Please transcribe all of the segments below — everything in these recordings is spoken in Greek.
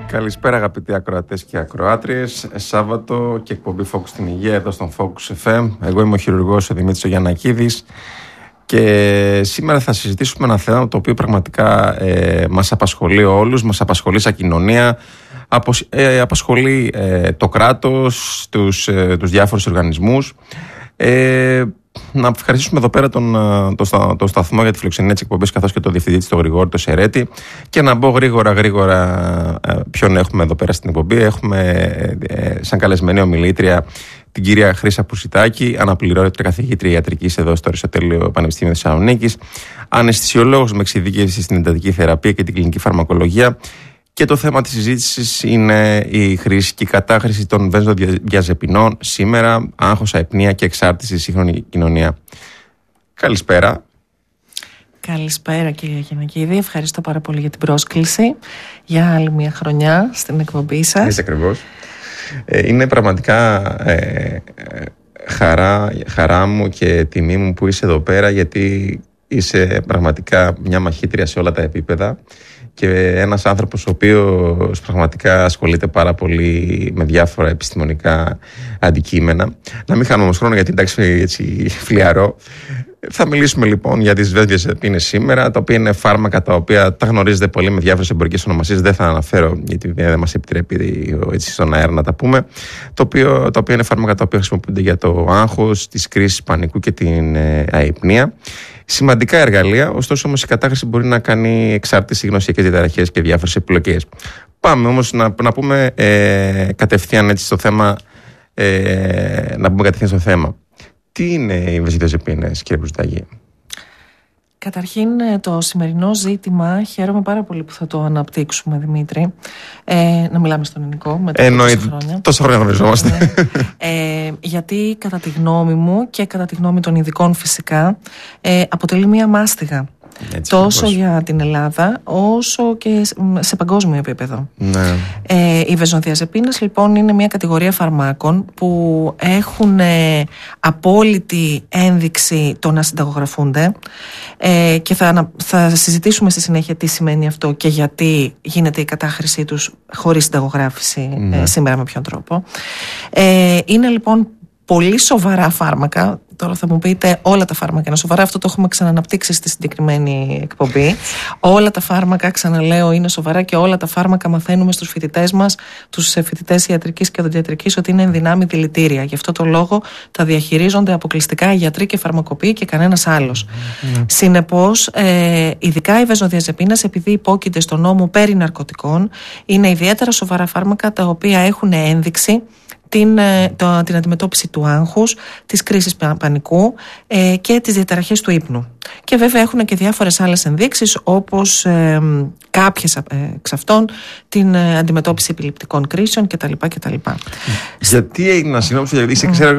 Καλησπέρα αγαπητοί ακροατές και ακροάτριες. Σάββατο και εκπομπή Focus στην Υγεία εδώ στον Focus FM. Εγώ είμαι ο χειρουργός ο Δημήτρης ο Γιαννακίδης και σήμερα θα συζητήσουμε ένα θέμα το οποίο πραγματικά μας απασχολεί όλους, μας απασχολεί σαν κοινωνία, απασχολεί το κράτος, τους διάφορους οργανισμούς. Να ευχαριστήσουμε εδώ πέρα τον σταθμό για τη φιλοξενία της εκπομπής, καθώς και τον διευθυντή της, τον Γρηγόρη τον Σερέτη. Και να μπω γρήγορα ποιον έχουμε εδώ πέρα στην εκπομπή. Έχουμε σαν καλεσμένη ομιλήτρια την κυρία Χρύσα Πουσιτάκη, αναπληρώτρια καθηγήτρια ιατρικής εδώ στο Αριστοτέλειο Πανεπιστήμιο Θεσσαλονίκης, αναισθησιολόγος με εξειδίκευση στην εντατική θεραπεία και την κλινική φαρμακολογία. Και το θέμα της συζήτησης είναι η χρήση και η κατάχρηση των βενζοδιαζεπινών σήμερα, άγχος, αϊπνία και εξάρτηση στη σύγχρονη κοινωνία. Καλησπέρα. Καλησπέρα κύριε Γιαννακίδη, ευχαριστώ πάρα πολύ για την πρόσκληση για άλλη μια χρονιά στην εκπομπή σας. Έτσι ακριβώς. Είναι πραγματικά χαρά μου και τιμή μου που είσαι εδώ πέρα, γιατί είσαι πραγματικά μια μαχήτρια σε όλα τα επίπεδα και ένας άνθρωπος ο οποίος πραγματικά ασχολείται πάρα πολύ με διάφορα επιστημονικά αντικείμενα. Να μην χάνουμε όμως χρόνο, γιατί εντάξει έτσι φλιαρό. Θα μιλήσουμε λοιπόν για τις βενζοδιαζεπίνες σήμερα, τα οποία είναι φάρμακα τα οποία τα γνωρίζετε πολύ με διάφορες εμπορικές ονομασίες. Δεν θα αναφέρω, γιατί δεν μας επιτρέπει έτσι στον αέρα να τα πούμε. Τα οποία είναι φάρμακα τα οποία χρησιμοποιούνται για το άγχος, τις κρίσεις πανικού και την αϊπνία. Σημαντικά εργαλεία, ωστόσο όμως η κατάχρηση μπορεί να κάνει εξάρτηση, γνωσιακές διαταραχές και διάφορες επιλογές. Πάμε όμως να πούμε κατευθείαν έτσι στο θέμα. Τι είναι οι βενζοδιαζεπίνες, κύριε Πουσιτάκη? Καταρχήν, το σημερινό ζήτημα χαίρομαι πάρα πολύ που θα το αναπτύξουμε, Δημήτρη. Να μιλάμε στον ελληνικό μετά από τόσα χρόνια. Τόσα χρόνια γνωριζόμαστε. Γιατί κατά τη γνώμη μου και κατά τη γνώμη των ειδικών φυσικά αποτελεί μία μάστιγα. Έτσι, τόσο πώς. Για την Ελλάδα όσο και σε παγκόσμιο επίπεδο. Ναι. Οι βενζοδιαζεπίνες λοιπόν είναι μια κατηγορία φαρμάκων που έχουν απόλυτη ένδειξη το να συνταγογραφούνται και θα συζητήσουμε στη συνέχεια τι σημαίνει αυτό και γιατί γίνεται η κατάχρησή τους χωρίς συνταγογράφηση σήμερα, με ποιον τρόπο. Είναι λοιπόν πολύ σοβαρά φάρμακα. Τώρα θα μου πείτε, όλα τα φάρμακα είναι σοβαρά. Αυτό το έχουμε ξαναναπτύξει στη συγκεκριμένη εκπομπή. Όλα τα φάρμακα, ξαναλέω, είναι σοβαρά και όλα τα φάρμακα μαθαίνουμε στους φοιτητές μας, τους φοιτητές ιατρικής και οδοντιατρικής, ότι είναι ενδυνάμει δηλητήρια. Γι' αυτό το λόγο τα διαχειρίζονται αποκλειστικά οι γιατροί και φαρμακοποιοί και κανένας άλλος. Συνεπώς, ειδικά οι βενζοδιαζεπίνες, επειδή υπόκειται στον νόμο περί ναρκωτικών, είναι ιδιαίτερα σοβαρά φάρμακα τα οποία έχουν ένδειξη την αντιμετώπιση του άγχους, της κρίσης πανικού και τις διαταραχές του ύπνου. Και βέβαια έχουν και διάφορες άλλες ενδείξεις, όπως κάποιες εξ αυτών την αντιμετώπιση επιληπτικών κρίσεων κτλ. Γιατί έγινα, συγγνώμη,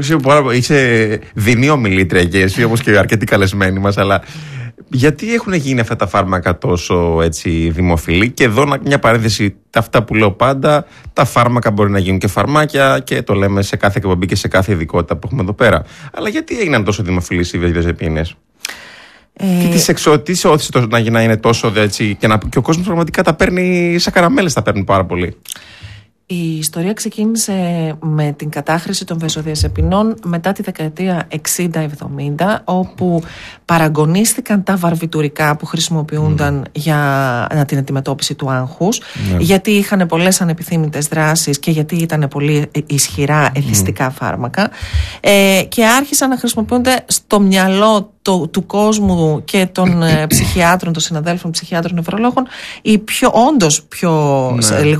είσαι δεινή ομιλήτρια και εσύ, όπως και αρκετοί καλεσμένοι μας, αλλά γιατί έχουν γίνει αυτά τα φάρμακα τόσο έτσι δημοφιλή? Και εδώ μια παρένθεση, αυτά που λέω πάντα, τα φάρμακα μπορεί να γίνουν και φαρμάκια και το λέμε σε κάθε εκπομπή και σε κάθε ειδικότητα που έχουμε εδώ πέρα. Αλλά γιατί έγιναν τόσο δημοφιλείς οι βενζοδιαζεπίνες? Και τι όθησε να είναι τόσο έτσι, και ο κόσμος πραγματικά τα παίρνει σαν καραμέλες, τα παίρνουν πάρα πολύ? Η ιστορία ξεκίνησε με την κατάχρηση των βενζοδιαζεπινών μετά τη δεκαετία 60-70, όπου παραγωνίστηκαν τα βαρβιτουρικά που χρησιμοποιούνταν για την αντιμετώπιση του άγχους, γιατί είχαν πολλές ανεπιθύμητες δράσεις και γιατί ήταν πολύ ισχυρά εθιστικά φάρμακα, και άρχισαν να χρησιμοποιούνται στο μυαλό του κόσμου και των ψυχιάτρων, των συναδέλφων ψυχιάτρων νευρολόγων, οι όντως πιο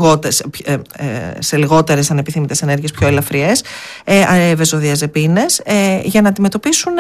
σε λιγότερες ανεπιθύμητες ενέργειες, πιο ελαφριές βενζοδιαζεπίνες, για να αντιμετωπίσουν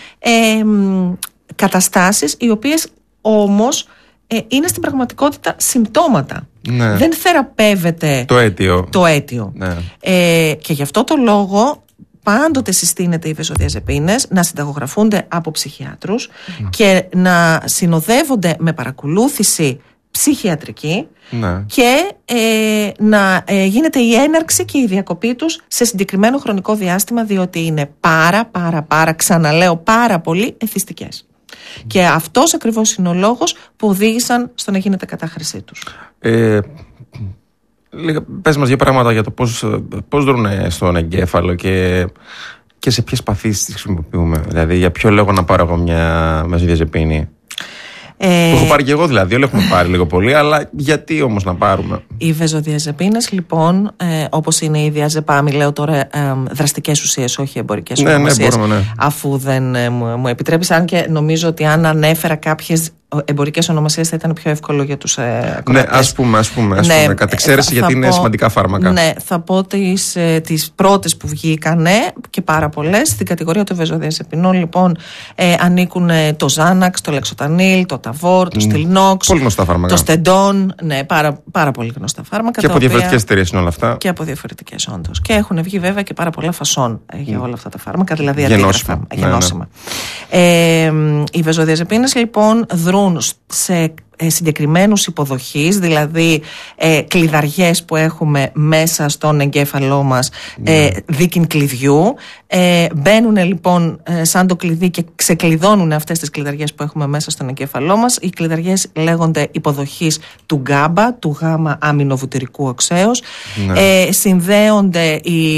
καταστάσεις οι οποίες όμως είναι στην πραγματικότητα συμπτώματα. Ναι. Δεν θεραπεύεται το αίτιο. Ναι. Και γι' αυτό το λόγο πάντοτε συστήνεται οι βενζοδιαζεπίνες να συνταγογραφούνται από ψυχιάτρους και να συνοδεύονται με παρακολούθηση ψυχιατρική, και να γίνεται η έναρξη και η διακοπή τους σε συγκεκριμένο χρονικό διάστημα, διότι είναι ξαναλέω, πάρα πολύ εθιστικές. Και αυτός ακριβώς είναι ο λόγος που οδήγησαν στο να γίνεται κατάχρησή τους. Πες μας 2 πράγματα για το πώς δρούν στον εγκέφαλο και σε ποιες παθήσεις τις χρησιμοποιούμε. Δηλαδή, για ποιο λόγο να πάρω εγώ μια βενζοδιαζεπίνη. Που έχω πάρει και εγώ, δηλαδή, όλοι έχουμε πάρει λίγο πολύ, αλλά γιατί όμως να πάρουμε? Οι βενζοδιαζεπίνες, λοιπόν, όπως είναι η διαζεπάμι, λέω τώρα δραστικές ουσίες, όχι εμπορικές ονομασίες, αφού δεν μου επιτρέπεις, αν και νομίζω ότι αν ανέφερα κάποιες εμπορικές ονομασίες θα ήταν πιο εύκολο για τους ακροατές. Ναι, ας πούμε, κατ' εξαίρεση, γιατί είναι σημαντικά φάρμακα. Ναι, θα πω τις πρώτες που βγήκανε και πάρα πολλές. Στην κατηγορία των βενζοδιαζεπινών, λοιπόν, ανήκουν το Ζάναξ, το Λεξοτανίλ, το Ταβόρ, το Στιλνόξ, πολύ γνωστά φάρμακα. το Στεντόν. Ναι, πάρα πολύ γνωστά φάρμακα. Και από διαφορετικές εταιρείες είναι όλα αυτά. Και από διαφορετικές, όντως. Και έχουν βγει βέβαια και πάρα πολλά φασόν για όλα αυτά τα φάρμακα, δηλαδή γενώσιμα. Οι βενζοδιαζεπίνες, λοιπόν, δρούν σε συγκεκριμένους υποδοχείς, δηλαδή κλειδαριές που έχουμε μέσα στον εγκέφαλό μας, δίκην κλειδιού, μπαίνουν λοιπόν σαν το κλειδί και ξεκλειδώνουν αυτές τις κλειδαριές που έχουμε μέσα στον εγκέφαλό μας. Οι κλειδαριές λέγονται υποδοχής του ΓΑΜΠΑ, του γάμα αμινοβουτυρικού οξέως. Συνδέονται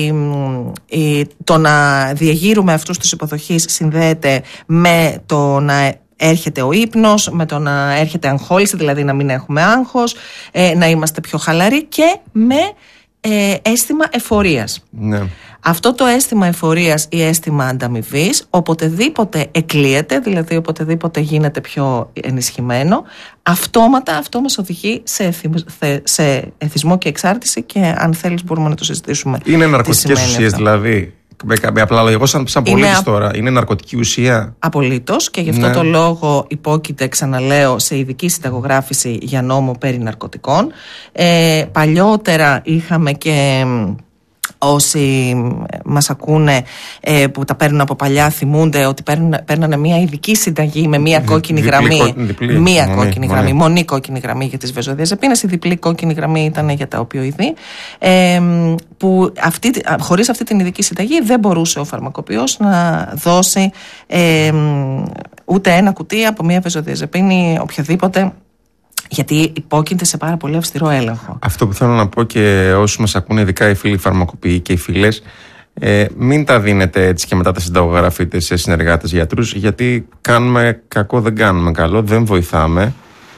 το να διεγείρουμε αυτούς τους υποδοχείς συνδέεται με το να έρχεται ο ύπνος, με το να έρχεται αγχόληση, δηλαδή να μην έχουμε άγχος, να είμαστε πιο χαλαροί και με αίσθημα εφορίας. Ναι. Αυτό το αίσθημα εφορίας ή αίσθημα ανταμοιβής, οποτεδήποτε εκλείεται, δηλαδή οποτεδήποτε γίνεται πιο ενισχυμένο, αυτόματα αυτό μας οδηγεί σε εθισμό και εξάρτηση, και αν θέλεις μπορούμε να το συζητήσουμε. Είναι ναρκωτικές ουσίες δηλαδή? Με απλά λόγια, εγώ σαν πολίτης τώρα, είναι ναρκωτική ουσία? Απολύτως, και γι' αυτό το λόγο υπόκειται, ξαναλέω, σε ειδική συνταγογράφηση για νόμο περί ναρκωτικών. Παλιότερα είχαμε και όσοι μας ακούνε που τα παίρνουν από παλιά θυμούνται ότι παίρνανε μια ειδική συνταγή με μια κόκκινη γραμμή. Μονή κόκκινη γραμμή για τις βενζοδιαζεπίνες. Η διπλή κόκκινη γραμμή ήταν για τα οπιοειδή. Που χωρίς αυτή την ειδική συνταγή δεν μπορούσε ο φαρμακοποιός να δώσει ούτε ένα κουτί από μια βενζοδιαζεπίνη οποιαδήποτε, γιατί υπόκειται σε πάρα πολύ αυστηρό έλεγχο. Αυτό που θέλω να πω, και όσοι μας ακούνε, ειδικά οι φίλοι φαρμακοποιοί και οι φίλες, μην τα δίνετε έτσι και μετά τα συνταγογραφείτε σε συνεργάτες γιατρούς, γιατί κάνουμε κακό, δεν κάνουμε καλό, δεν βοηθάμε.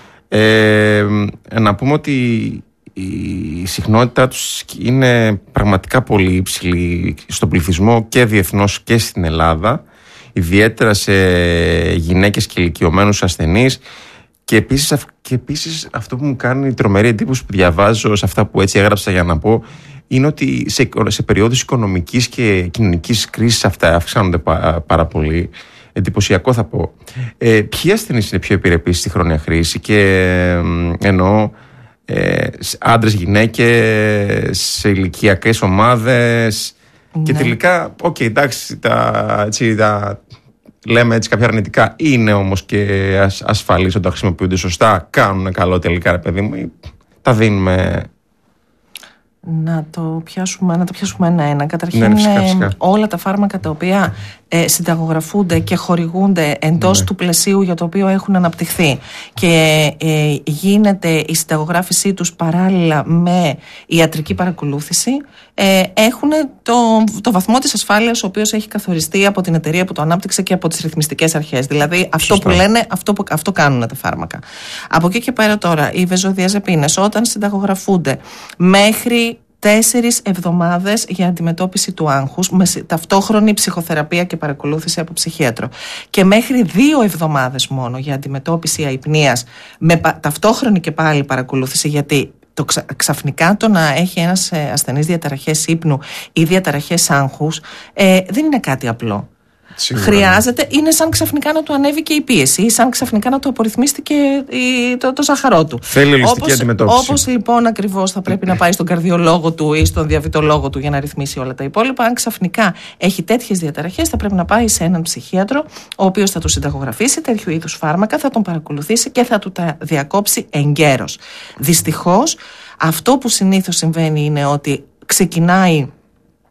Να πούμε ότι η συχνότητά τους είναι πραγματικά πολύ υψηλή στον πληθυσμό και διεθνώς και στην Ελλάδα, ιδιαίτερα σε γυναίκες και ηλικιωμένους ασθενείς. Και επίσης αυτό που μου κάνει τρομερή εντύπωση που διαβάζω σε αυτά που έτσι έγραψα για να πω, είναι ότι σε περίοδους οικονομικής και κοινωνικής κρίσης αυτά αυξάνονται πάρα πολύ. Εντυπωσιακό θα πω. Ποιοι ασθενείς είναι πιο επιρρεπείς στη χρόνια χρήση? Και εννοώ άντρες, γυναίκες, σε ηλικιακές ομάδες. Ναι. Και τελικά, εντάξει, λέμε έτσι κάποια αρνητικά, είναι όμως και ασφαλείς όταν χρησιμοποιούνται σωστά, κάνουν καλό τελικά, ρε παιδί μου, ή τα δίνουμε? Να το πιάσουμε ένα-ένα. Καταρχήν, φυσικά. Όλα τα φάρμακα τα οποία συνταγογραφούνται και χορηγούνται εντός του πλαισίου για το οποίο έχουν αναπτυχθεί και γίνεται η συνταγογράφησή τους παράλληλα με ιατρική παρακολούθηση, έχουν το βαθμό της ασφάλειας ο οποίος έχει καθοριστεί από την εταιρεία που το ανάπτυξε και από τις ρυθμιστικές αρχές. Δηλαδή αυτό που λένε, αυτό κάνουν τα φάρμακα. Από εκεί και πέρα τώρα, οι βενζοδιαζεπίνες όταν συνταγογραφούνται μέχρι 4 εβδομάδες για αντιμετώπιση του άγχους με ταυτόχρονη ψυχοθεραπεία και παρακολούθηση από ψυχίατρο, και μέχρι 2 εβδομάδες μόνο για αντιμετώπιση αϊπνίας με ταυτόχρονη και πάλι παρακολούθηση, γιατί ξαφνικά το να έχει ένας ασθενής διαταραχές ύπνου ή διαταραχές άγχους δεν είναι κάτι απλό. Σίγουρα. Χρειάζεται, είναι σαν ξαφνικά να του ανέβει και η πίεση ή σαν ξαφνικά να του απορριθμίστηκε το ζάχαρό του. Θέλει ολιστική αντιμετώπιση. Όπως λοιπόν ακριβώς θα πρέπει να πάει στον καρδιολόγο του ή στον διαβητολόγο του για να ρυθμίσει όλα τα υπόλοιπα, αν ξαφνικά έχει τέτοιες διαταραχές, θα πρέπει να πάει σε έναν ψυχίατρο, ο οποίος θα του συνταγογραφήσει τέτοιου είδους φάρμακα, θα τον παρακολουθήσει και θα του τα διακόψει εγκαίρως. Δυστυχώς, αυτό που συνήθως συμβαίνει είναι ότι ξεκινάει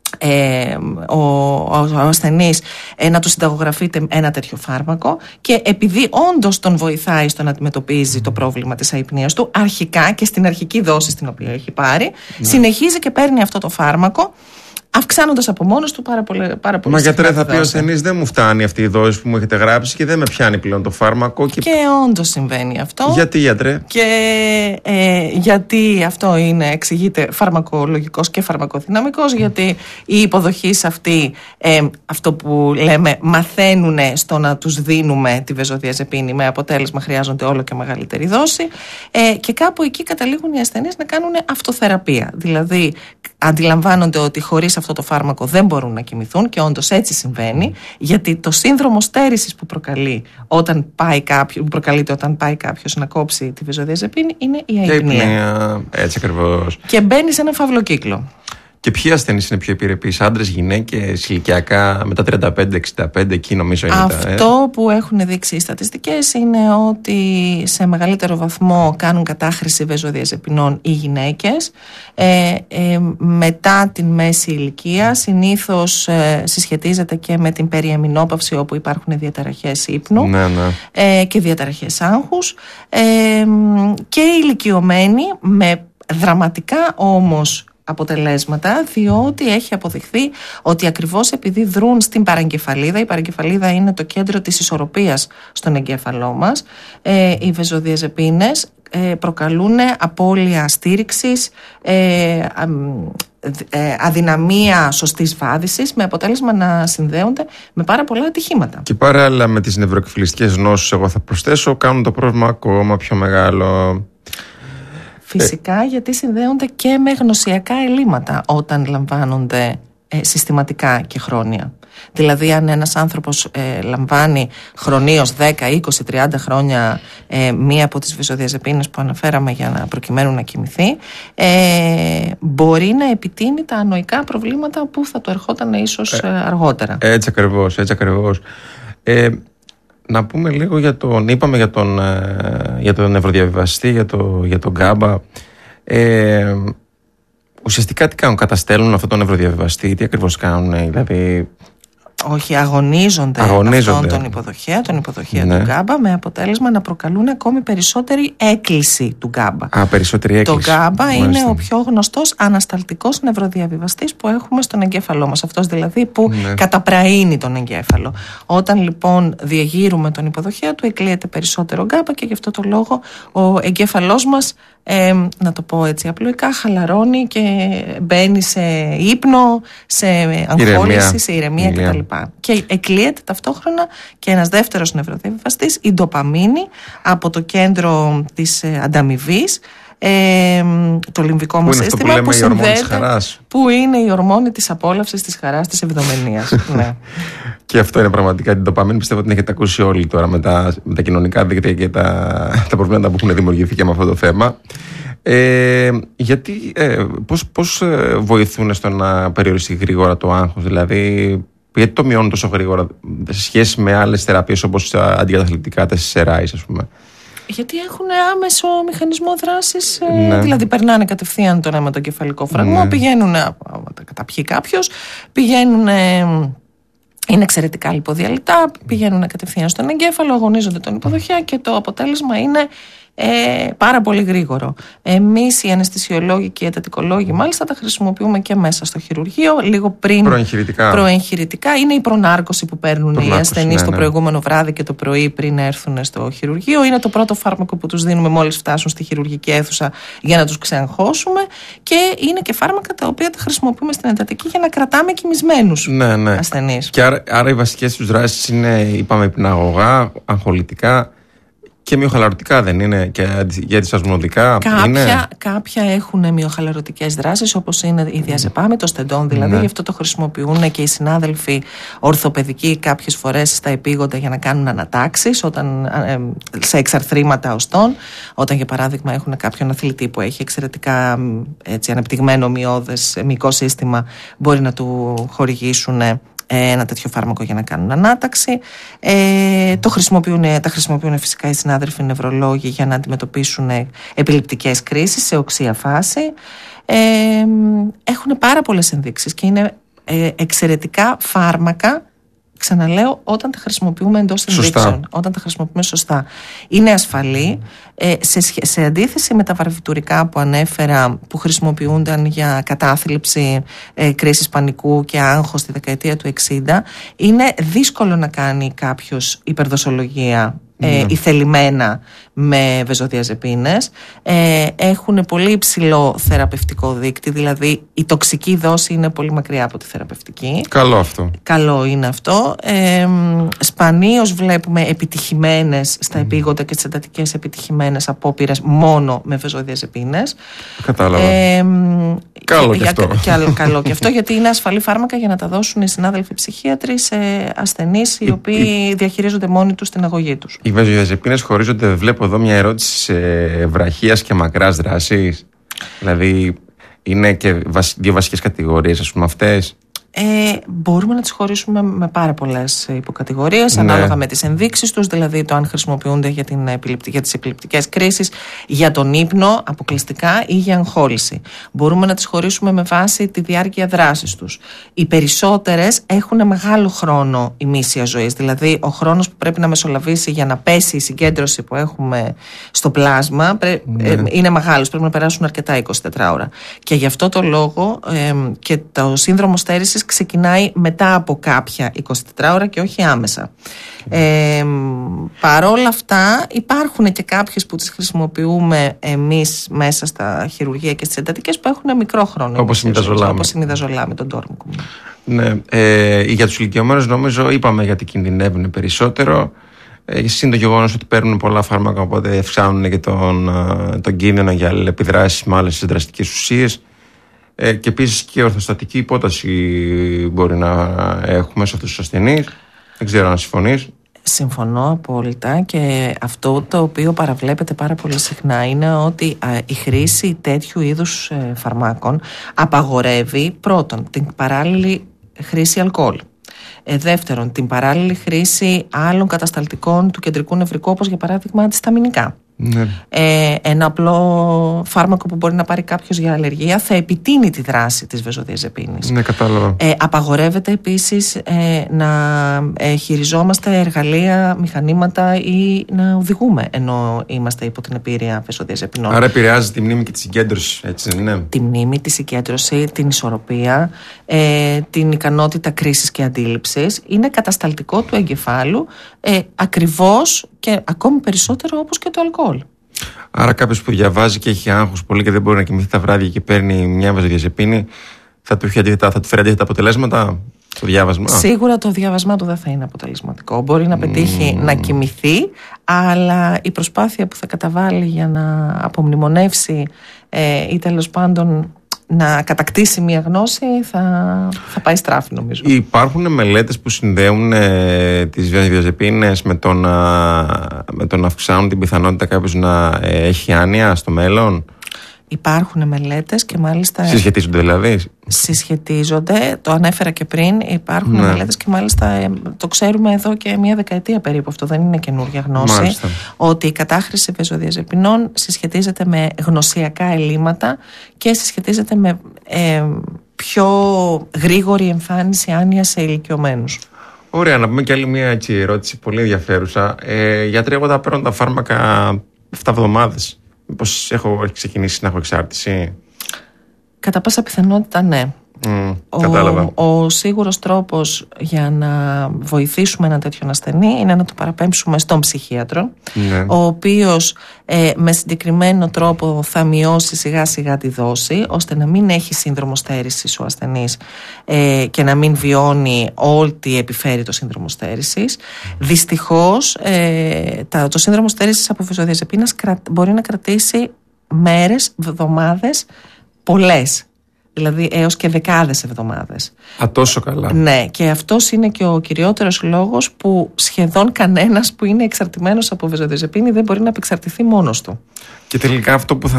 ο ασθενής να του συνταγογραφείται ένα τέτοιο φάρμακο, και επειδή όντως τον βοηθάει στο να αντιμετωπίζει το πρόβλημα της αϊπνίας του, αρχικά και στην αρχική δόση στην οποία έχει πάρει, συνεχίζει και παίρνει αυτό το φάρμακο, αυξάνοντας από μόνος του πάρα πολύ. Μα γιατρέ, θα πει ο ασθενής, δεν μου φτάνει αυτή η δόση που μου έχετε γράψει και δεν με πιάνει πλέον το φάρμακο. Και όντως συμβαίνει αυτό. Γιατί, γιατρέ? Γιατί αυτό εξηγείται φαρμακολογικός και φαρμακοδυναμικός, γιατί η υποδοχή σε αυτή, αυτό που λέμε, μαθαίνουν στο να τους δίνουμε τη βεζοδιαζεπίνη, με αποτέλεσμα χρειάζονται όλο και μεγαλύτερη δόση, και κάπου εκεί καταλήγουν οι ασθενείς να κάνουν αυτοθεραπεία. Δηλαδή αντιλαμβάνονται ότι χωρίς αυτό το φάρμακο δεν μπορούν να κοιμηθούν, και όντως έτσι συμβαίνει, γιατί το σύνδρομο στέρησης που προκαλείται όταν πάει κάποιος να κόψει τη βεζοδιαζεπίνη είναι η αϊπνία. Έτσι ακριβώς. Και μπαίνει σε ένα φαύλο κύκλο. Και ποιοι ασθενείς είναι πιο επιρρεπείς, άντρες, γυναίκες, ηλικιακά μετά 35-65, εκεί νομίζω είναι αυτό που έχουν δείξει οι στατιστικές είναι ότι σε μεγαλύτερο βαθμό κάνουν κατάχρηση βεζοδιαζεπινών οι γυναίκες μετά την μέση ηλικία. Συνήθως συσχετίζεται και με την περιεμινόπαυση, όπου υπάρχουν διαταραχές ύπνου και διαταραχές άγχους, και οι ηλικιωμένοι με δραματικά όμως αποτελέσματα, διότι έχει αποδειχθεί ότι ακριβώς επειδή δρούν στην παραγκεφαλίδα, η παραγκεφαλίδα είναι το κέντρο της ισορροπίας στον εγκέφαλό μας, οι βεζοδιαζεπίνες προκαλούν απώλεια στήριξης, αδυναμία σωστής βάδισης, με αποτέλεσμα να συνδέονται με πάρα πολλά ατυχήματα. Και παράλληλα με τις νευροκεφαλιστικές νόσους, εγώ θα προσθέσω, κάνουν το πρόβλημα ακόμα πιο μεγάλο. Φυσικά, γιατί συνδέονται και με γνωσιακά ελλείμματα όταν λαμβάνονται συστηματικά και χρόνια. Δηλαδή, αν ένας άνθρωπος λαμβάνει χρονίως 10, 20, 30 χρόνια μία από τις βεζοδιαζεπίνες που αναφέραμε για να προκειμένου να κοιμηθεί, μπορεί να επιτείνει τα ανοικά προβλήματα που θα του ερχόταν ίσως αργότερα. Έτσι ακριβώς, έτσι ακριβώς. Να πούμε λίγο είπαμε για τον νευροδιαβιβαστή, για τον GABA. Ουσιαστικά τι κάνουν, καταστέλνουν αυτόν τον νευροδιαβιβαστή, τι ακριβώς κάνουν, δηλαδή? Όχι, αγωνίζονται αυτόν τον υποδοχέα του GABA, με αποτέλεσμα να προκαλούν ακόμη περισσότερη έκκληση του GABA. Περισσότερη έκκληση. Το GABA είναι ο πιο γνωστός ανασταλτικός νευροδιαβιβαστής που έχουμε στον εγκέφαλό μας. Αυτός δηλαδή που καταπραίνει τον εγκέφαλο. Όταν λοιπόν διεγείρουμε τον υποδοχέα του, εκλείεται περισσότερο GABA, και γι' αυτό το λόγο ο εγκέφαλός μας, να το πω έτσι απλοϊκά, χαλαρώνει και μπαίνει σε ύπνο, σε αγχόληση, σε ηρεμία κτλ. Και εκλείεται ταυτόχρονα και ένας δεύτερος νευροδιαβιβαστής, η ντοπαμίνη, από το κέντρο της ανταμοιβής, το λιμβικό μας σύστημα, που συνδέεται, που είναι η ορμόνη της απόλαυσης, της χαράς, της ευδομενίας. Ναι. Και αυτό είναι πραγματικά την ντοπαμίνη. Πιστεύω ότι την έχετε ακούσει όλοι τώρα με τα κοινωνικά δίκτυα και τα προβλήματα που έχουν δημιουργηθεί και με αυτό το θέμα. Πώς βοηθούν στο να περιοριστεί γρήγορα το άγχος, δηλαδή γιατί το μειώνουν τόσο γρήγορα σε σχέση με άλλες θεραπείες όπως αντικαταθλιπτικά, τα SSRIs, ας πούμε? Γιατί έχουν άμεσο μηχανισμό δράσης, δηλαδή περνάνε κατευθείαν τον αιματοκεφαλικό φραγμό, πηγαίνουν, καταπιεί κάποιος, είναι εξαιρετικά λιποδιαλυτά, πηγαίνουν κατευθείαν στον εγκέφαλο, αγωνίζονται τον υποδοχέα, και το αποτέλεσμα είναι πάρα πολύ γρήγορο. Εμείς οι αναισθησιολόγοι και οι εντατικολόγοι μάλιστα τα χρησιμοποιούμε και μέσα στο χειρουργείο, λίγο πριν προεγχειρητικά. Είναι η προνάρκωση που παίρνουν οι ασθενείς το προηγούμενο βράδυ και το πρωί πριν έρθουν στο χειρουργείο. Είναι το πρώτο φάρμακο που τους δίνουμε μόλις φτάσουν στη χειρουργική αίθουσα για να τους ξεαγχώσουμε, και είναι και φάρμακα τα οποία τα χρησιμοποιούμε στην εντατική για να κρατάμε κοιμισμένους ασθενείς. Και άρα οι βασικές τους δράσεις είναι, είπαμε, υπναγωγά, αγχολητικά και μυοχαλαρωτικά, δεν είναι? Και για τις ασμοδικά κάποια έχουν μυοχαλαρωτικές δράσεις, όπως είναι η διαζεπάμη, το στεντόν δηλαδή. Γι' αυτό το χρησιμοποιούν και οι συνάδελφοι ορθοπαιδικοί κάποιες φορές στα επίγοντα για να κάνουν ανατάξεις σε εξαρθρήματα οστών. Όταν για παράδειγμα έχουν κάποιον αθλητή που έχει εξαιρετικά ανεπτυγμένο μυϊκό σύστημα, μπορεί να του χορηγήσουν ένα τέτοιο φάρμακο για να κάνουν ανάταξη. Τα χρησιμοποιούν φυσικά οι συνάδελφοι νευρολόγοι για να αντιμετωπίσουν επιληπτικές κρίσεις σε οξία φάση. Έχουν πάρα πολλές ενδείξεις και είναι εξαιρετικά φάρμακα, ξαναλέω, όταν τα χρησιμοποιούμε εντός ενδείξεων, όταν τα χρησιμοποιούμε σωστά. Είναι ασφαλή, σε αντίθεση με τα βαρβιτουρικά που ανέφερα, που χρησιμοποιούνταν για κατάθλιψη, κρίσεις πανικού και άγχος στη δεκαετία του 60. Είναι δύσκολο να κάνει κάποιος υπερδοσολογία ηθελημένα με βεζοδιαζεπίνες. Έχουν πολύ υψηλό θεραπευτικό δείκτη, δηλαδή η τοξική δόση είναι πολύ μακριά από τη θεραπευτική. Καλό αυτό. Καλό είναι αυτό. Σπανίως βλέπουμε επιτυχημένες στα επίγοντα και στις εντατικές επιτυχημένες απόπειρες μόνο με βεζοδιαζεπίνες. Κατάλαβα. Καλό και αυτό. Καλό και αυτό, γιατί είναι ασφαλή φάρμακα για να τα δώσουν οι συνάδελφοι ψυχίατροι σε ασθενείς οι οποίοι διαχειρίζονται μόνοι τους την αγωγή τους. Οι βεζοδιαζεπίνες χωρίζονται, βλέπω εδώ μια ερώτηση, σε βραχίας και μακράς δράσης. Δηλαδή είναι και δύο βασικές κατηγορίες, ας πούμε, αυτές. Μπορούμε να τις χωρίσουμε με πάρα πολλές υποκατηγορίες, ανάλογα με τις ενδείξεις τους, δηλαδή το αν χρησιμοποιούνται για τις επιληπτικές κρίσεις, για τον ύπνο αποκλειστικά ή για αγχόληση. Μπορούμε να τις χωρίσουμε με βάση τη διάρκεια δράσης τους. Οι περισσότερες έχουν μεγάλο χρόνο ημίσια ζωής, δηλαδή ο χρόνος που πρέπει να μεσολαβήσει για να πέσει η συγκέντρωση που έχουμε στο πλάσμα είναι μεγάλος, πρέπει να περάσουν αρκετά 24 ώρα. Και γι' αυτό το λόγο και το σύνδρομο στέρησης ξεκινάει μετά από κάποια 24 ώρα και όχι άμεσα. Παρόλα αυτά υπάρχουν και κάποιες που τις χρησιμοποιούμε εμείς μέσα στα χειρουργεία και στις εντατικές που έχουν μικρό χρόνο. Όπως η μηδαζολάμη, τον Dormicum. Ναι. Για τους ηλικιωμένους νομίζω είπαμε γιατί κινδυνεύουν περισσότερο. Είναι το γεγονός ότι παίρνουν πολλά φάρμακα, οπότε αυξάνουν και τον κίνδυνο για αλληλεπιδράσεις με άλλες δραστικές ουσίες. Και επίσης και ορθοστατική υπόταση μπορεί να έχουμε σε αυτούς τους ασθενείς. Δεν ξέρω αν συμφωνείς. Συμφωνώ απόλυτα, και αυτό το οποίο παραβλέπεται πάρα πολύ συχνά είναι ότι η χρήση τέτοιου είδους φαρμάκων απαγορεύει πρώτον την παράλληλη χρήση αλκοόλ. Δεύτερον, την παράλληλη χρήση άλλων κατασταλτικών του κεντρικού νευρικού, όπως για παράδειγμα αντισταμινικά. Ναι. Ένα απλό φάρμακο που μπορεί να πάρει κάποιος για αλλεργία θα επιτείνει τη δράση της βεζοδιαζεπίνης. Ναι, κατάλαβα. Απαγορεύεται επίσης να χειριζόμαστε εργαλεία, μηχανήματα ή να οδηγούμε ενώ είμαστε υπό την επίρρεια βεζοδιαζεπινών. Άρα επηρεάζει τη μνήμη και τη συγκέντρωση, έτσι δεν είναι? Τη μνήμη, τη συγκέντρωση, την ισορροπία, την ικανότητα κρίσης και αντίληψης. Είναι κατασταλτικό του εγκεφάλου, ακριβώς και ακόμη περισσότερο όπως και το αλκοόλ. Άρα κάποιος που διαβάζει και έχει άγχος πολύ και δεν μπορεί να κοιμηθεί τα βράδια και παίρνει μια βεζοδιαζεπίνη, θα του φέρει αντίθετα αποτελέσματα το διάβασμα? Σίγουρα το διάβασμά του δεν θα είναι αποτελεσματικό. Μπορεί να πετύχει να κοιμηθεί, αλλά η προσπάθεια που θα καταβάλει για να απομνημονεύσει ή τέλος πάντων να κατακτήσει μια γνώση θα πάει στράφη, νομίζω. Υπάρχουν μελέτες που συνδέουν τις βεζοδιαζεπίνες με το να αυξάνουν την πιθανότητα κάποιος να έχει άνοια στο μέλλον? Υπάρχουν μελέτες και μάλιστα... Συσχετίζονται δηλαδή? Συσχετίζονται, το ανέφερα και πριν. Υπάρχουν μελέτες και μάλιστα το ξέρουμε εδώ και μια δεκαετία περίπου. Αυτό δεν είναι καινούργια γνώση. Μάλιστα. Ότι η κατάχρηση βεζοδιαζεπινών συσχετίζεται με γνωσιακά ελλείμματα και συσχετίζεται με πιο γρήγορη εμφάνιση άνοιας σε ηλικιωμένους. Ωραία, να πούμε και άλλη μια ερώτηση πολύ ενδιαφέρουσα. Γιατροί, εγώ τα παίρνω τα φάρμακα 7 εβδομάδες. Μήπως έχω ξεκινήσει να έχω εξάρτηση? Κατά πάσα πιθανότητα ναι. Κατάλαβα. Ο σίγουρος τρόπος για να βοηθήσουμε έναν τέτοιον ασθενή είναι να το παραπέμψουμε στον ψυχίατρο, ο οποίος με συγκεκριμένο τρόπο θα μειώσει σιγά σιγά τη δόση, ώστε να μην έχει σύνδρομο στέρησης ο ασθενής και να μην βιώνει ό,τι επιφέρει το σύνδρομο στέρησης. Δυστυχώς το σύνδρομο στέρησης από βεζοδιαζεπίνας μπορεί να κρατήσει μέρες, εβδομάδες, πολλές. Δηλαδή έως και δεκάδες εβδομάδες. Τόσο καλά. Ναι, και αυτός είναι και ο κυριότερος λόγος που σχεδόν κανένας που είναι εξαρτημένος από βεζοδιαζεπίνη δεν μπορεί να απεξαρτηθεί μόνος του. Και τελικά αυτό που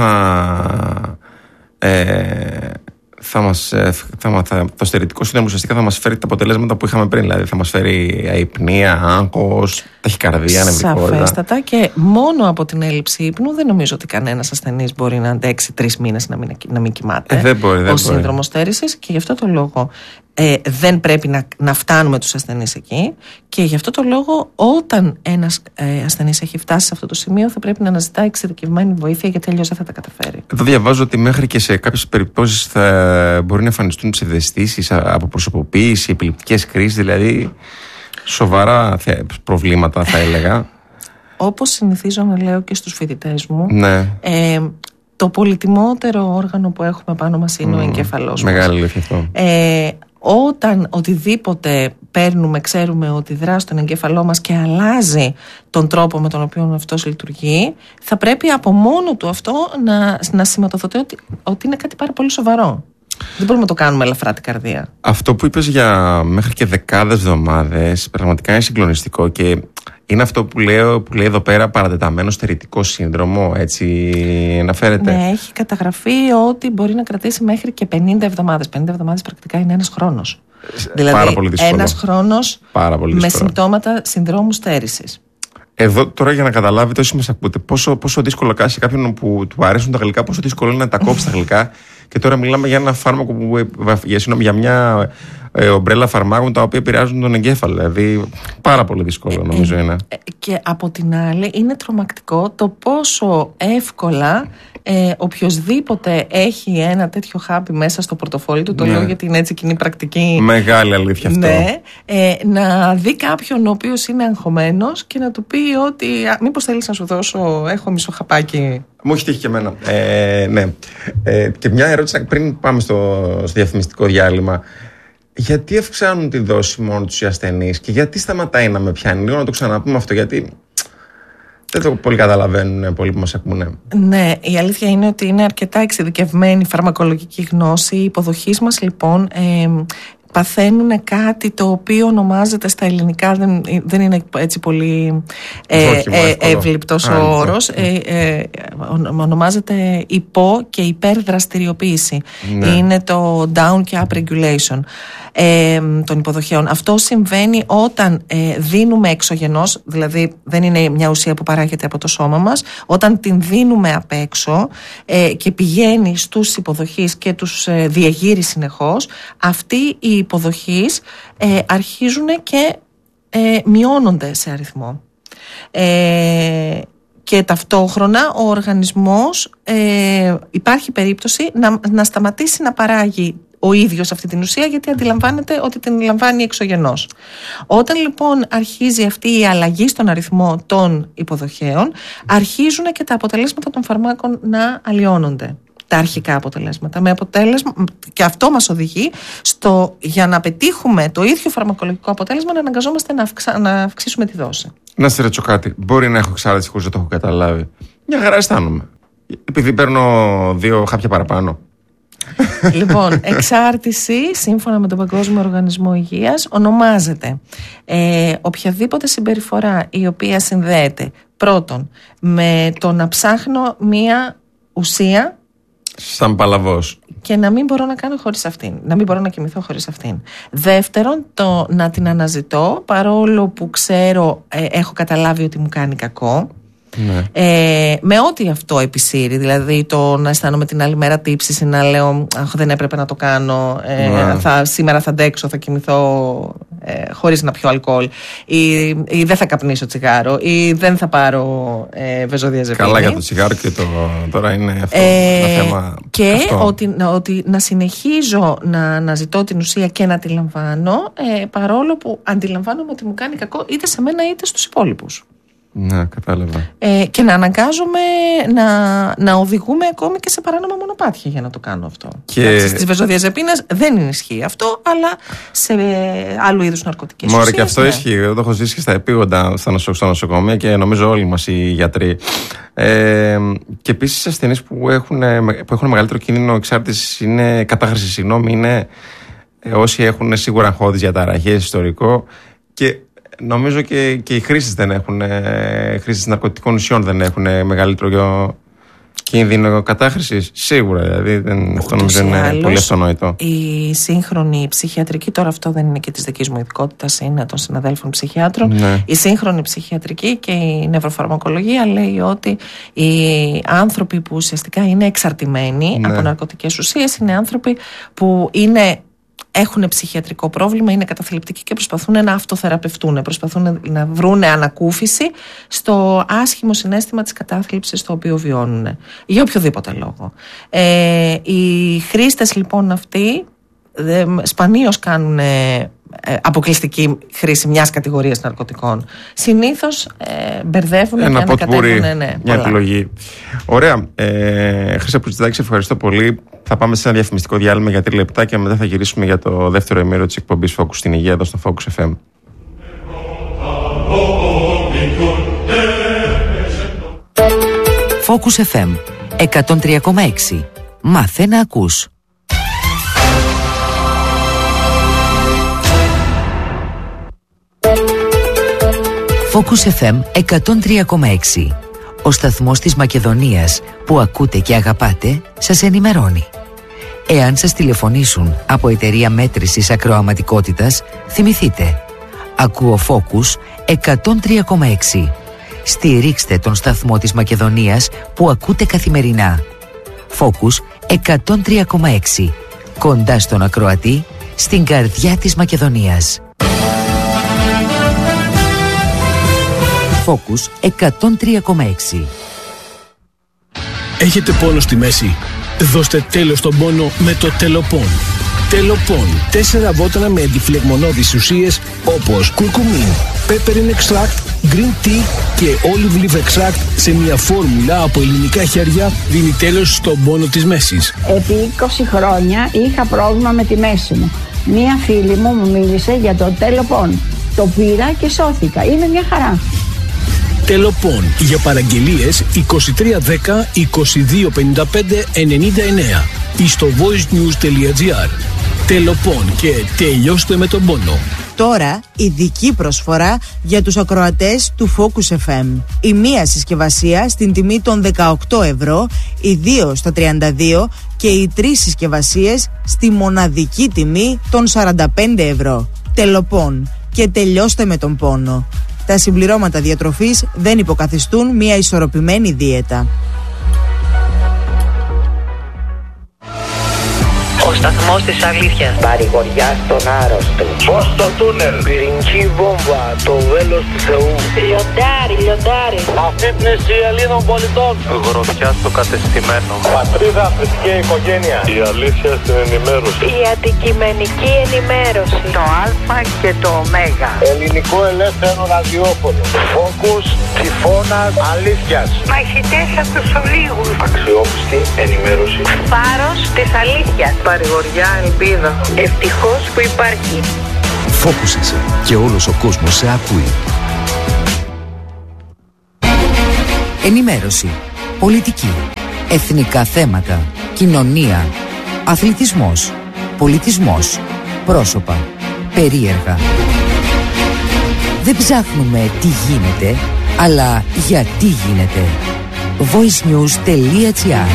το στερητικό σύνδρομο ουσιαστικά θα μας φέρει τα αποτελέσματα που είχαμε πριν. Δηλαδή θα μας φέρει αϊπνία, άγχος, ταχυκαρδία, νευρικότητα. Σαφέστατα, και μόνο από την έλλειψη ύπνου δεν νομίζω ότι κανένας ασθενής μπορεί να αντέξει 3 μήνες να μην κοιμάται. Δεν μπορεί. Ο σύνδρομος στέρησης, και γι' αυτό το λόγο δεν πρέπει να φτάνουμε τους ασθενείς εκεί, και γι' αυτό το λόγο όταν ένας ασθενής έχει φτάσει σε αυτό το σημείο θα πρέπει να αναζητά εξειδικευμένη βοήθεια, γιατί αλλιώς δεν θα τα καταφέρει. Εδώ διαβάζω ότι μέχρι και σε κάποιες περιπτώσεις θα μπορεί να εμφανιστούν ψευδαισθήσεις, αποπροσωποποίηση, επιληπτικές κρίσεις, δηλαδή σοβαρά προβλήματα θα έλεγα. Όπως συνηθίζω να λέω και στους φοιτητές μου, ναι. Το πολυτιμότερο όργανο που έχουμε πάνω μας είναι ο εγκέφαλός μας. Μεγάλη αλήθεια αυτό. Όταν οτιδήποτε παίρνουμε, ξέρουμε ότι δράσει τον εγκέφαλό μας και αλλάζει τον τρόπο με τον οποίο αυτός λειτουργεί, θα πρέπει από μόνο του αυτό να σηματοδοτεί ότι είναι κάτι πάρα πολύ σοβαρό. Δεν μπορούμε να το κάνουμε ελαφρά την καρδία. Αυτό που είπες για μέχρι και δεκάδες εβδομάδες πραγματικά είναι συγκλονιστικό, και είναι αυτό που λέει εδώ πέρα παρατεταμένο στερητικό σύνδρομο, έτσι αναφέρεται. Ναι, έχει καταγραφεί ότι μπορεί να κρατήσει μέχρι και 50 εβδομάδες. 50 εβδομάδες πρακτικά είναι ένας χρόνος. Πάρα πολύ δύσκολο. Ένας χρόνος με συμπτώματα συνδρόμου στέρησης. Εδώ τώρα, για να καταλάβετε όσοι μας ακούτε, πόσο δύσκολο κάνει σε κάποιον που του αρέσουν τα γλυκά, πόσο δύσκολο είναι να τα κόψει τα γλυκά. Και τώρα μιλάμε για ένα φάρμακο για μια ομπρέλα φαρμάκων τα οποία επηρεάζουν τον εγκέφαλο. Δηλαδή, πάρα πολύ δύσκολο νομίζω είναι. Και από την άλλη, είναι τρομακτικό το πόσο εύκολα οποιοσδήποτε έχει ένα τέτοιο χάπι μέσα στο πορτοφόλι του, το λέω γιατί είναι έτσι κοινή πρακτική. Μεγάλη αλήθεια αυτό. Ναι, να δει κάποιον ο οποίος είναι αγχωμένος και να του πει ότι μήπως θέλεις να σου δώσω, έχω μισό χαπάκι. Μου έχει τύχει και εμένα. Ναι. Και μια ερώτηση πριν πάμε στο διαφημιστικό διάλειμμα. Γιατί αυξάνουν τη δόση μόνο τους οι ασθενείς και γιατί σταματάει να με πιάνει? Λίγο να το ξαναπούμε αυτό, γιατί δεν το πολύ καταλαβαίνουν πολλοί που μας ακούνε. Ναι, η αλήθεια είναι ότι είναι αρκετά εξειδικευμένη η φαρμακολογική γνώση. Οι υποδοχείς μας λοιπόν παθαίνουν κάτι το οποίο ονομάζεται στα ελληνικά, δεν είναι έτσι πολύ εύληπτος ο όρος, ονομάζεται υπό- και υπερδραστηριοποίηση. Είναι το down και up regulation των υποδοχέων. Αυτό συμβαίνει όταν δίνουμε εξωγενώς, δηλαδή δεν είναι μια ουσία που παράγεται από το σώμα μας, όταν την δίνουμε απ' έξω και πηγαίνει στους υποδοχείς και τους διεγείρει συνεχώς, αυτοί οι υποδοχείς αρχίζουν και μειώνονται σε αριθμό. Και ταυτόχρονα ο οργανισμός υπάρχει περίπτωση να σταματήσει να παράγει ο ίδιος αυτή την ουσία, γιατί αντιλαμβάνεται ότι την λαμβάνει εξωγενώς. Όταν λοιπόν αρχίζει αυτή η αλλαγή στον αριθμό των υποδοχέων, αρχίζουν και τα αποτελέσματα των φαρμάκων να αλλοιώνονται. Τα αρχικά αποτελέσματα. Με αποτέλεσμα, και αυτό μας οδηγεί στο, για να πετύχουμε το ίδιο φαρμακολογικό αποτέλεσμα, να αναγκαζόμαστε να αυξήσουμε τη δόση. Να σε ρωτήσω κάτι. Μπορεί να έχω εξάρτηση χωρίς να το έχω καταλάβει? Μια χαρά αισθάνομαι. Επειδή παίρνω 2 χάπια παραπάνω. Λοιπόν, εξάρτηση, σύμφωνα με τον Παγκόσμιο Οργανισμό Υγείας, ονομάζεται οποιαδήποτε συμπεριφορά η οποία συνδέεται πρώτον με το να ψάχνω μία ουσία σαν παλαβός και να μην μπορώ να κάνω χωρίς αυτήν, να μην μπορώ να κοιμηθώ χωρίς αυτήν. Δεύτερον, το να την αναζητώ παρόλο που ξέρω, έχω καταλάβει ότι μου κάνει κακό. Ναι. Με ό,τι αυτό επισύρει, δηλαδή το να αισθάνομαι την άλλη μέρα τύψεις ή να λέω δεν έπρεπε να το κάνω, σήμερα θα αντέξω, θα κοιμηθώ χωρίς να πιω αλκοόλ, ή δεν θα καπνίσω τσιγάρο, ή δεν θα πάρω βεζοδιαζεπίνη. Καλά για το τσιγάρο και τώρα είναι αυτό ένα θέμα. Και ότι να συνεχίζω να αναζητώ την ουσία και να τη λαμβάνω, παρόλο που αντιλαμβάνομαι ότι μου κάνει κακό είτε σε μένα είτε στους υπόλοιπους. Ναι, κατάλαβα. Και να αναγκάζομαι να οδηγούμε ακόμη και σε παράνομα μονοπάτια για να το κάνω αυτό. Στις βεζοδιαζεπίνες δεν ισχύει αυτό, αλλά σε άλλου είδους ναρκωτικές ουσίες. Και αυτό ισχύει. Εγώ το έχω ζήσει και στα επίγοντα στα νοσοκομεία και νομίζω όλοι μας οι γιατροί. Και επίσης ασθενείς που έχουν μεγαλύτερο κίνδυνο εξάρτησης, κατάχρηση, είναι όσοι έχουν σίγουρα αγχώδεις διαταραχές, ιστορικό, και νομίζω και οι χρήστες δεν έχουν, χρήστες ναρκωτικών ουσιών δεν έχουν μεγαλύτερο κίνδυνο κατάχρησης. Σίγουρα, δηλαδή αυτό νομίζω είναι πολύ αυτονόητο. Η σύγχρονη ψυχιατρική, τώρα αυτό δεν είναι και της δικής μου ειδικότητας, είναι των συναδέλφων ψυχιάτρων. Ναι. Η σύγχρονη ψυχιατρική και η νευροφαρμακολογία λέει ότι οι άνθρωποι που ουσιαστικά είναι εξαρτημένοι από ναρκωτικές ουσίες είναι άνθρωποι που είναι έχουν ψυχιατρικό πρόβλημα, είναι καταθλιπτικοί και προσπαθούν να αυτοθεραπευτούν, προσπαθούν να βρουν ανακούφιση στο άσχημο συναίσθημα της κατάθλιψης το οποίο βιώνουν, για οποιοδήποτε λόγο. Οι χρήστες λοιπόν αυτοί σπανίως κάνουν αποκλειστική χρήση μιας κατηγορίας ναρκωτικών. Συνήθως μπερδεύουν και ανακατεύουν μια επιλογή. Ωραία. Χρύσα Πουτσιδάκη, σε ευχαριστώ πολύ. Θα πάμε σε ένα διαφημιστικό διάλειμμα για 3 λεπτά και μετά θα γυρίσουμε για το δεύτερο ημέρο της εκπομπής Focus στην Υγεία εδώ στο Focus FM. Focus FM 103,6. Μάθε να ακούς. Focus FM 103,6. Ο σταθμός της Μακεδονίας που ακούτε και αγαπάτε σας ενημερώνει. Εάν σας τηλεφωνήσουν από εταιρεία μέτρησης ακροαματικότητας, θυμηθείτε. Ακούω Focus 103,6. Στηρίξτε τον σταθμό της Μακεδονίας που ακούτε καθημερινά. Focus 103,6. Κοντά στον ακροατή, στην καρδιά της Μακεδονίας. Focus 103,6. Έχετε πόνο στη μέση? Δώστε τέλος στον πόνο με το Τελοπών. Τελοπών. 4 βότανα με αντιφλεγμονώδεις ουσίες όπως κουρκουμίν, pepperine extract, green tea και olive leaf extract σε μια φόρμουλα από ελληνικά χέρια δίνει τέλος στον πόνο της μέσης. Επί 20 χρόνια είχα πρόβλημα με τη μέση μου. Μία φίλη μου μίλησε για το Τελοπών. Το πήρα και σώθηκα. Είναι μια χαρά. Τελοπών. Για παραγγελίες 2310 2255 99 ή στο voicenews.gr. Τελοπών και τελειώστε με τον πόνο. Τώρα ειδική προσφορά για τους ακροατές του Focus FM. Η μία συσκευασία στην τιμή των 18 ευρώ, οι 2 στα 32 και οι 3 συσκευασίες στη μοναδική τιμή των 45 ευρώ. Τελοπών και τελειώστε με τον πόνο. Τα συμπληρώματα διατροφής δεν υποκαθιστούν μια ισορροπημένη δίαιτα. Ο σταθμός της αλήθειας. Παρηγοριά στον άρρωστο. Φως στο τούνελ. Πυρηνική βόμβα. Το βέλος του Θεού. Λιοντάρι, λιοντάρι. Αφύπνιση Ελλήνων πολιτών. Γροθιά στο κατεστημένο. Πατρίδα, θρησκεία, οικογένεια. Η αλήθεια στην ενημέρωση. Η αντικειμενική ενημέρωση. Το Α και το Ω. Ελληνικό ελεύθερο ραδιόφωνο. Focus, τυφώνας, αλήθειας. Μαχητές από τους ολίγους. Αξιόπιστη ενημέρωση. Φάρος της αλήθειας. Παρηγοριά, ελπίδα. Ευτυχώς που υπάρχει. Focus είσαι και όλος ο κόσμος σε ακούει. Ενημέρωση, πολιτική, εθνικά θέματα, κοινωνία, αθλητισμός, πολιτισμός, πρόσωπα, περίεργα. Δεν ψάχνουμε τι γίνεται, αλλά γιατί γίνεται. voicenews.gr.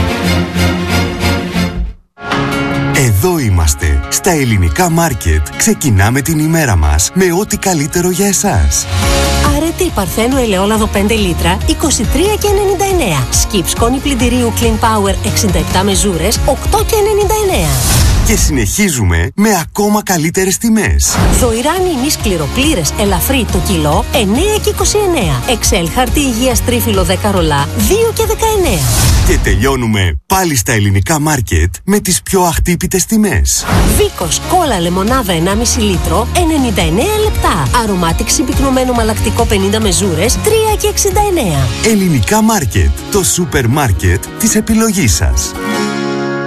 Εδώ είμαστε, στα ελληνικά μάρκετ. Ξεκινάμε την ημέρα μας με ό,τι καλύτερο για εσάς. Αρετή Παρθένου ελαιόλαδο 5 λίτρα, 23,99. Σκιπ σκόνη πλυντηρίου Clean Power 67 μεζούρες, 8,99. Και συνεχίζουμε με ακόμα καλύτερες τιμές. Δοϊράνι ημίς κληροπλήρες ελαφρύ το κιλό, 9,29. Εξέλ χαρτί υγείας τρίφυλλο 10 ρολά, 2,19. Και τελειώνουμε πάλι στα ελληνικά μάρκετ με τις πιο αχτύπητες τιμές. Βίκος κόλλα λεμονάδα 1,5 λίτρο, 99 λεπτά. Αρωμάτιξ συμπυκνωμένο μαλακτικό 50 μεζούρες, 3,69. Ελληνικά μάρκετ, το σούπερ μάρκετ της επιλογής σας.